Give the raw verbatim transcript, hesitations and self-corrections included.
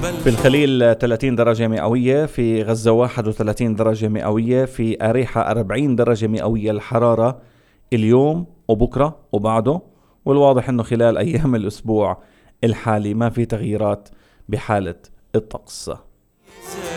في الخليل ثلاثين درجة مئوية، في غزة واحد وثلاثين درجة مئوية، في أريحة أربعين درجة مئوية الحرارة اليوم وبكرة وبعده. والواضح أنه خلال أيام الأسبوع الحالي ما في تغييرات بحالة الطقس.